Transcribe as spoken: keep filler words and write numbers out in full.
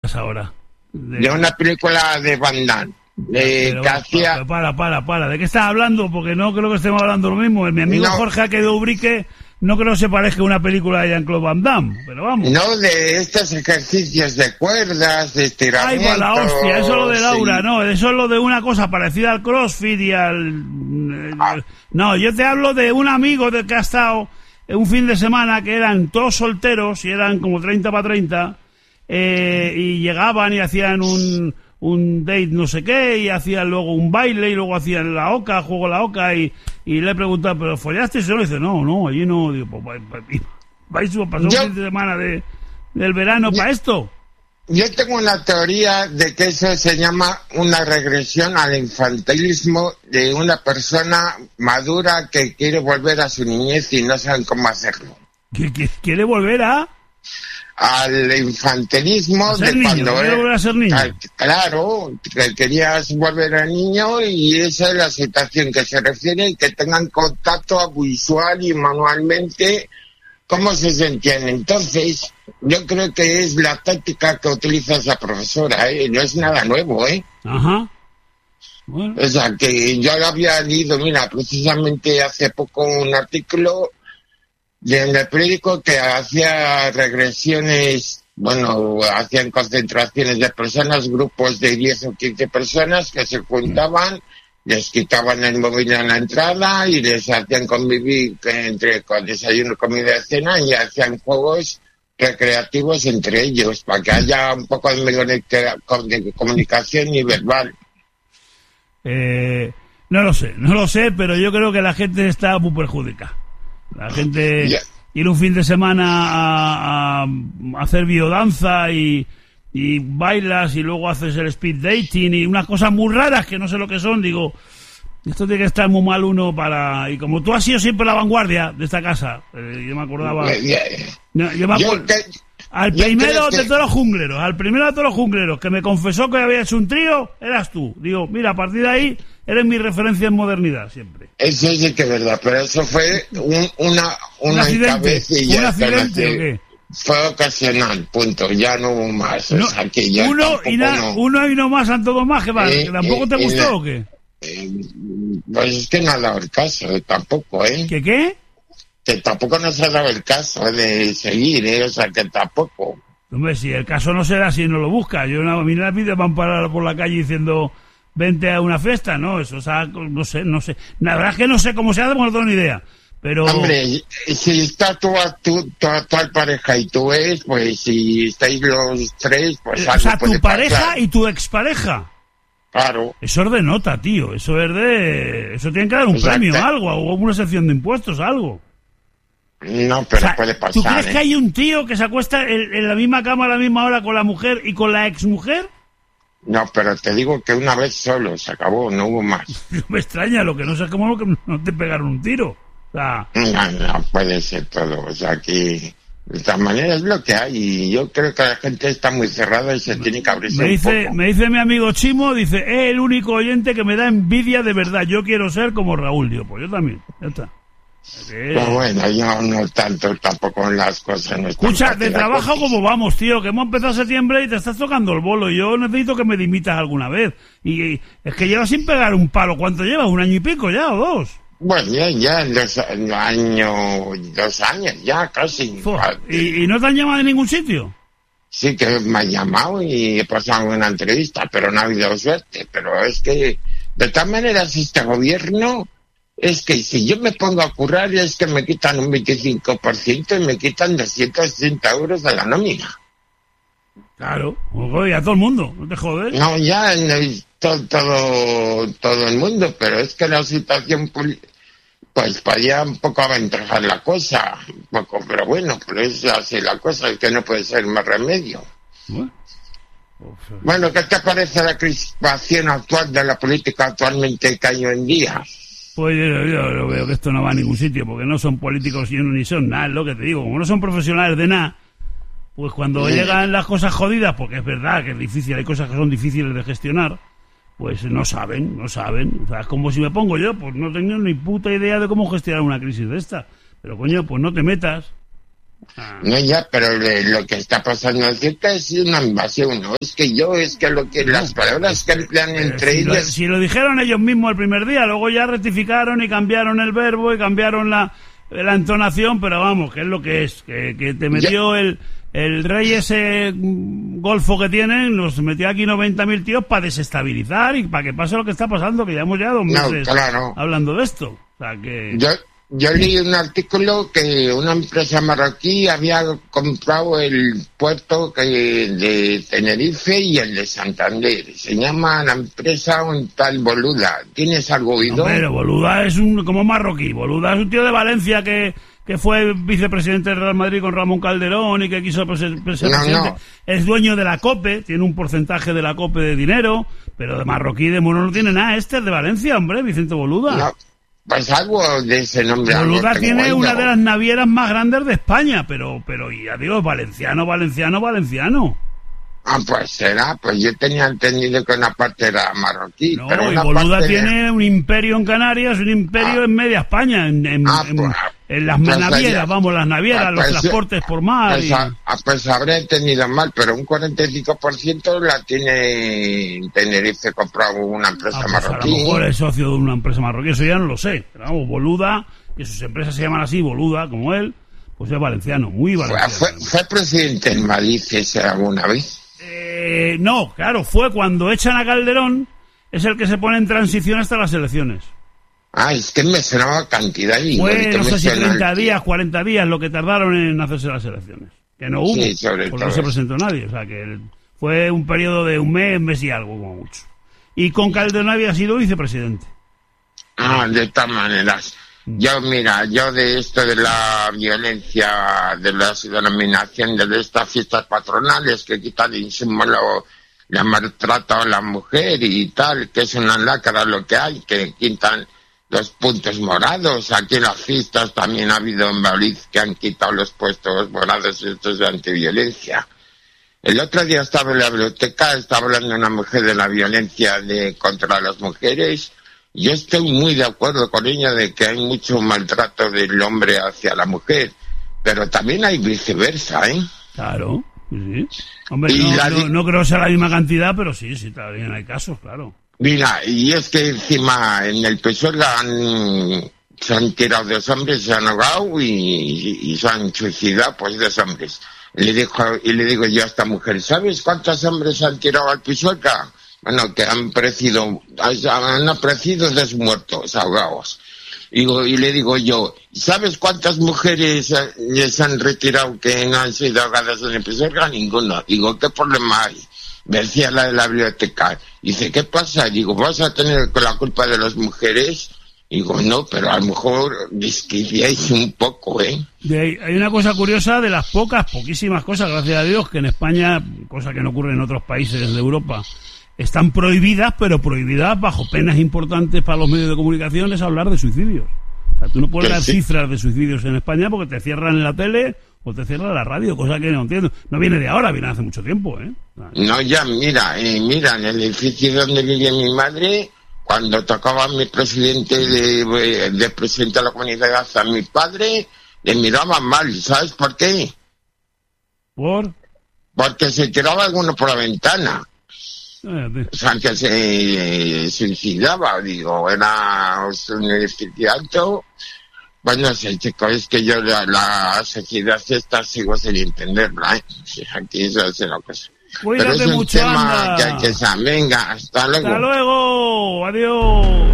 ahora? De, de una película de Van Damme. De pero, que hacía... pero para, para, para. ¿De qué estás hablando? Porque no creo que estemos hablando lo mismo. Mi amigo no. Jorge Aque de Ubrique no creo que se parezca a una película de Jean-Claude Van Damme, pero vamos. No, de estos ejercicios de cuerdas, de estiramiento. Ay, va la hostia, eso es lo de Laura, sí. No, eso es lo de una cosa parecida al CrossFit y al... Ah. No, yo te hablo de un amigo de que ha estado un fin de semana que eran todos solteros y eran como treinta para treinta eh, y llegaban y hacían un... un date no sé qué, y hacían luego un baile, y luego hacían la oca, juego la oca, y, y le he preguntado, ¿pero follaste? Y se lo dice, no, no, allí no. Digo, pues, vais a pasar un fin de semana de, del verano para esto. Yo tengo una teoría de que eso se llama una regresión al infantilismo de una persona madura que quiere volver a su niñez y no saben cómo hacerlo. ¿Qué, qué, quiere volver a...? Al infantilismo de niño, cuando era, a ser niño. Claro, que querías volver a niño, y esa es la situación que se refiere, que tengan contacto visual y manualmente cómo se sentían. Entonces, yo creo que es la táctica que utiliza esa profesora, ¿eh? No es nada nuevo, ¿eh? Ajá. Bueno. O sea, que yo lo había leído, mira, precisamente hace poco un artículo y en el periódico que hacía regresiones, bueno, hacían concentraciones de personas, grupos de diez o quince personas que se juntaban, les quitaban el móvil en la entrada y les hacían convivir entre con desayuno, comida y cena, y hacían juegos recreativos entre ellos para que haya un poco de comunicación y verbal. Eh, no lo sé, no lo sé, pero yo creo que la gente está muy perjudicada. La gente yeah. ir un fin de semana a, a, a hacer biodanza y, y bailas y luego haces el speed dating y unas cosas muy raras que no sé lo que son. Digo, esto tiene que estar muy mal uno para... Y como tú has sido siempre la vanguardia de esta casa, eh, yo me acordaba... Yeah. No, yo me acuerdo... Yo te... Al primero de todos los jungleros, al primero de todos los jungleros que me confesó que había hecho un trío, eras tú. Digo, mira, a partir de ahí eres mi referencia en modernidad siempre. Eso sí que es verdad, pero eso fue un, una, una ¿Un accidente? ¿Un accidente o qué? Fue ocasional, punto, ya no hubo más. No, o sea, que ya uno, y na, no. uno y no más, Santo Tomás, que, eh, que tampoco eh, te gustó eh, o qué? Eh, pues es que no ha dado el caso, eh, tampoco, ¿eh? ¿Qué qué? Que tampoco nos ha dado el caso de seguir, ¿eh? O sea, que tampoco. Hombre, si el caso no será si no lo busca. Yo no, a mí la vida van a parar por la calle diciendo vente a una fiesta, ¿no? Eso, o sea, no sé, no sé. La verdad es que no sé cómo se hace, porque no tengo ni idea. Pero... Hombre, si está tu, tu, tu actual pareja y tú es, pues si estáis los tres, pues algo. O sea, tu pareja pasar. Y tu expareja. Claro. Eso es de nota, tío. Eso es de... Eso tiene que dar un o sea, premio, te... algo, o una sección de impuestos, algo. No, pero o sea, puede pasar. ¿Tú crees ¿eh? que hay un tío que se acuesta en, en la misma cama a la misma hora con la mujer y con la exmujer? No, pero te digo que una vez solo, se acabó, no hubo más. No me extraña, lo que no sé es cómo que no te pegaron un tiro. O sea... No, no puede ser todo, o sea que... De esta manera es lo que hay, y yo creo que la gente está muy cerrada y se me, tiene que abrirse me dice, un poco. Me dice mi amigo Chimo, dice, es el único oyente que me da envidia de verdad, yo quiero ser como Raúl. Digo, pues yo también, ya está. Pues bueno, yo no tanto tampoco en las cosas. No escucha, de trabajo como vamos, tío, que hemos empezado septiembre y te estás tocando el bolo. Yo necesito que me dimitas alguna vez. Y, y es que llevas sin pegar un palo. ¿Cuánto llevas? ¿Un año y pico ya o dos? Bueno, ya, ya, dos años, dos años, ya casi. ¿Y, ¿Y no te han llamado de ningún sitio? Sí que me han llamado y he pasado una entrevista, pero no ha habido suerte. Pero es que, de todas maneras, este gobierno... Es que si yo me pongo a currar es que me quitan un veinticinco por ciento y me quitan doscientos sesenta euros de la nómina. Claro, oye, a todo el mundo, no te jodes. No, ya todo, todo, todo el mundo, pero es que la situación, pues para allá un poco aventajar la cosa, un poco, pero bueno, pero es así la cosa, es que no puede ser más remedio. Bueno, bueno, ¿qué te parece la crispación actual de la política actualmente que hay hoy en día? Pues yo, yo, yo veo que esto no va a ningún sitio, porque no son políticos ni son nada, es lo que te digo. Como no son profesionales de nada, pues cuando sí. llegan las cosas jodidas, porque es verdad que es difícil, hay cosas que son difíciles de gestionar, pues no saben, no saben. O sea, es como si me pongo yo, pues no tengo ni puta idea de cómo gestionar una crisis de esta. Pero coño, pues no te metas. Ah. No, ya, pero le, lo que está pasando en Ceuta es una invasión, ¿no? Es que yo, es que lo que, no, las palabras que emplean entre si ellos... Lo, si lo dijeron ellos mismos el primer día, luego ya rectificaron y cambiaron el verbo y cambiaron la, la entonación, pero vamos, que es lo que es, que, que te metió el, el rey ese golfo que tienen, nos metió aquí noventa mil tíos para desestabilizar y para que pase lo que está pasando, que llevamos ya dos meses no, claro. hablando de esto. O sea que... Yo... Yo leí un artículo que una empresa marroquí había comprado el puerto que de Tenerife y el de Santander. Se llama la empresa un tal Boluda. ¿Tienes algo oído? No, pero Boluda es un como marroquí. Boluda es un tío de Valencia que, que fue vicepresidente del Real Madrid con Ramón Calderón y que quiso ser no, presidente. No. Es dueño de la COPE, tiene un porcentaje de la COPE de dinero, pero de marroquí de mono no tiene nada. Este es de Valencia, hombre, Vicente Boluda. No. Pues algo de ese nombre. Boluda tiene oído. Una de las navieras más grandes de España, pero, pero ya digo, valenciano, valenciano, valenciano. Ah, pues será, pues yo tenía entendido que una parte era marroquí. No, pero y una Boluda parte tiene de... un imperio en Canarias, un imperio ah. en media España, en, en, ah, en, pues, en las pues navieras, allá. vamos, las navieras, ah, pues, los transportes por mar. Pues, y... a, pues habré entendido mal, pero un cuarenta y cinco por ciento la tiene Tenerife comprado una empresa ah, pues marroquí. A lo mejor es socio de una empresa marroquí, eso ya no lo sé. Pero vamos, Boluda, que sus empresas se llaman así, Boluda, como él, pues es valenciano, muy valenciano. ¿Fue, fue presidente en Madrid ese alguna vez? Eh, no, claro, fue cuando echan a Calderón, es el que se pone en transición hasta las elecciones. Ah, es que me sonaba cantidad. Y fue, no sé si treinta días, cuarenta días lo que tardaron en hacerse las elecciones. Que no hubo, sí, sobre porque todo. No se presentó nadie. O sea, que fue un periodo de un mes, mes y algo, como mucho. Y con Calderón había sido vicepresidente. Ah, de todas maneras. Yo, mira, yo de esto de la violencia, de la denominación de estas fiestas patronales que quitan de símbolo la maltrato a la mujer y tal, que es una lacra lo que hay, que quitan los puntos morados. Aquí en las fiestas también ha habido en Madrid que han quitado los puestos morados estos de antiviolencia. El otro día estaba en la biblioteca, estaba hablando una mujer de la violencia de contra las mujeres. Yo estoy muy de acuerdo con ella de que hay mucho maltrato del hombre hacia la mujer, pero también hay viceversa, ¿eh? Claro, sí. Hombre, no, la... no, no creo que sea la misma cantidad, pero sí, sí, también hay casos, claro. Mira, y es que encima en el P S O E han, se han tirado dos hombres, se han ahogado y, y, y se han suicidado, pues dos hombres. Y le, dijo, y le digo yo a esta mujer, ¿sabes cuántos hombres han tirado al P S O E? Bueno, que han aparecido, han aparecido dos muertos ahogados. Y, y le digo yo, ¿sabes cuántas mujeres les han retirado que no han sido ahogadas en el P S O E? Ninguna. Digo, ¿qué problema hay? Me decía la de la biblioteca. Dice, ¿qué pasa? Digo, ¿vas a tener la culpa de las mujeres? Digo, no, pero a lo mejor discrimináis un poco, ¿eh? De, hay una cosa curiosa de las pocas, poquísimas cosas, gracias a Dios, que en España, cosa que no ocurre en otros países de Europa, están prohibidas, pero prohibidas bajo penas importantes para los medios de comunicación, es hablar de suicidios. O sea, tú no puedes dar sí. cifras de suicidios en España porque te cierran en la tele o te cierran la radio, cosa que no entiendo. No viene de ahora, viene hace mucho tiempo, ¿eh? No, ya, mira, eh, mira, en el edificio donde vivía mi madre, cuando tocaba mi presidente de, de presidente de la comunidad a mi padre, le miraban mal, ¿sabes por qué? ¿Por? Porque se tiraba alguno por la ventana. O sea, que se eh, suicidaba, digo, era un edificio alto. Bueno, no sé, chico, es que yo la, la sociedad esta sigo sin entenderla, ¿eh? Aquí eso es lo que es. Cuídate Pero es un mucho, tema anda. que hay que saber. Venga, hasta luego. Hasta luego, adiós.